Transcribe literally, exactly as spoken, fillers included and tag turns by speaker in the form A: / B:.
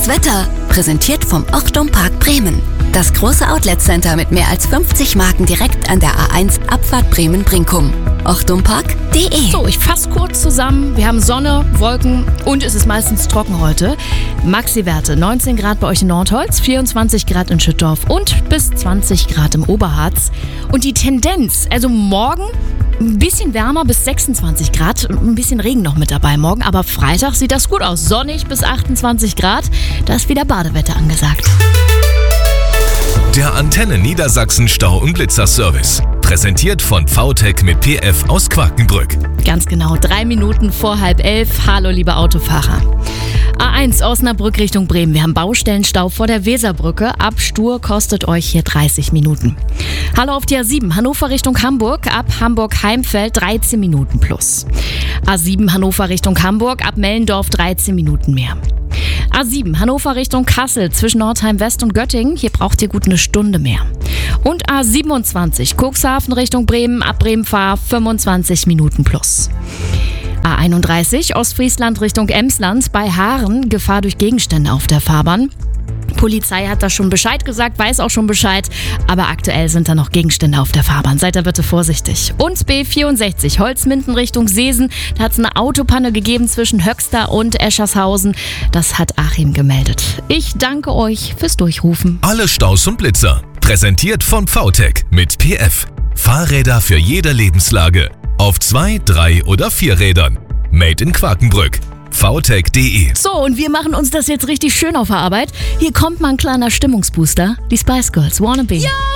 A: Das Wetter, präsentiert vom Ochtum Park Bremen. Das große Outlet-Center mit mehr als fünfzig Marken direkt an der A eins Abfahrt Bremen-Brinkum. ochtumpark punkt de.
B: So, ich fasse kurz zusammen. Wir haben Sonne, Wolken und es ist meistens trocken heute. Maxi-Werte neunzehn Grad bei euch in Nordholz, vierundzwanzig Grad in Schüttorf und bis zwanzig Grad im Oberharz. Und die Tendenz, also morgen ein bisschen wärmer bis sechsundzwanzig Grad, ein bisschen Regen noch mit dabei morgen, aber Freitag sieht das gut aus. Sonnig bis achtundzwanzig Grad, da ist wieder Badewetter angesagt.
C: Der Antenne Niedersachsen Stau- und Blitzerservice. Präsentiert von V T E C mit P F aus Quakenbrück.
B: Ganz genau, drei Minuten vor halb elf. Hallo, liebe Autofahrer. A eins Osnabrück Richtung Bremen. Wir haben Baustellenstau vor der Weserbrücke. Ab Stur kostet euch hier dreißig Minuten. Hallo auf die A sieben Hannover Richtung Hamburg. Ab Hamburg-Heimfeld dreizehn Minuten plus. A sieben Hannover Richtung Hamburg. Ab Mellendorf dreizehn Minuten mehr. A sieben Hannover Richtung Kassel zwischen Nordheim West und Göttingen. Hier braucht ihr gut eine Stunde mehr. Und A siebenundzwanzig Cuxhaven Richtung Bremen. Ab Bremen-Fahr fünfundzwanzig Minuten plus. A einunddreißig Ostfriesland Richtung Emsland bei Haaren. Gefahr durch Gegenstände auf der Fahrbahn. Polizei hat da schon Bescheid gesagt, weiß auch schon Bescheid, aber aktuell sind da noch Gegenstände auf der Fahrbahn. Seid da bitte vorsichtig. Und B vierundsechzig Holzminden Richtung Seesen, da hat es eine Autopanne gegeben zwischen Höxter und Eschershausen. Das hat Achim gemeldet. Ich danke euch fürs Durchrufen.
C: Alle Staus und Blitzer. Präsentiert von V T E C mit P F. Fahrräder für jede Lebenslage. Auf zwei, drei oder vier Rädern. Made in Quakenbrück. v t e c punkt de.
B: So, und wir machen uns das jetzt richtig schön auf der Arbeit. Hier kommt mal ein kleiner Stimmungsbooster. Die Spice Girls, Wannabe. Ja!